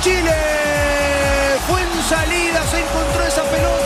Chile. Fue en salida, se encontró esa pelota.